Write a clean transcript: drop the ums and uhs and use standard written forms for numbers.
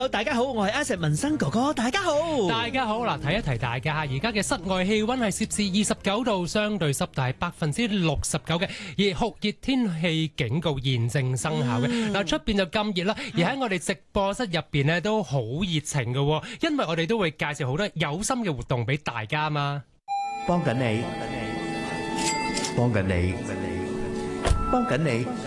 大家好，我係 Asset 民生哥哥。大家好， 大家好嗱，提一提大家，而家嘅室外氣溫係攝氏29度，相對濕度係69%嘅，而酷熱天氣警告現正生效嘅。嗱，出邊就咁熱啦，而喺我哋直播室入邊咧都好熱情嘅，因為我哋都會介紹好多有心嘅活動俾大家嘛。 幫緊你，幫緊你，幫緊你，